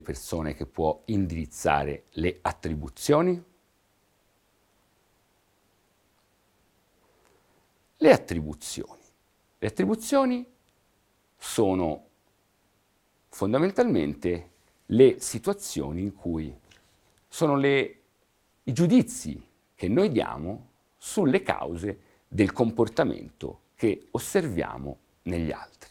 persone che può indirizzare le attribuzioni? Le attribuzioni. Le attribuzioni sono fondamentalmente le situazioni in cui sono i giudizi che noi diamo sulle cause del comportamento che osserviamo negli altri.